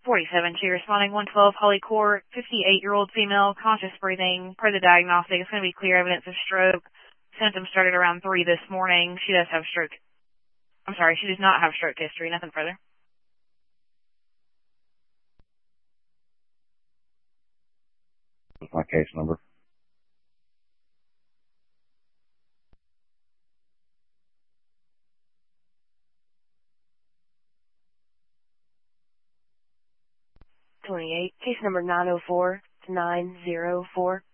47, she responding 112 Holly Court, 58-year-old female, conscious breathing. Per the diagnostic, it's going to be clear evidence of stroke. Symptoms started around 3 this morning. She does have stroke. I'm sorry, she does not have stroke history. Nothing further. What's my case number? Case number 904-904.